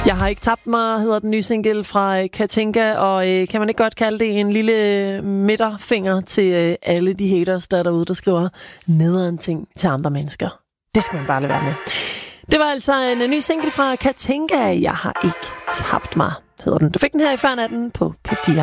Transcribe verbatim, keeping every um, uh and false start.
Jeg har ikke tabt mig, hedder den nye single fra Katinka, og øh, kan man ikke godt kalde det en lille midterfinger til øh, alle de haters, der er derude, der skriver nederen ting til andre mennesker. Det skal man bare lade være med. Det var altså en ny single fra Katinka. Jeg har ikke tabt mig, hedder den. Du fik den her i før natten på P fire.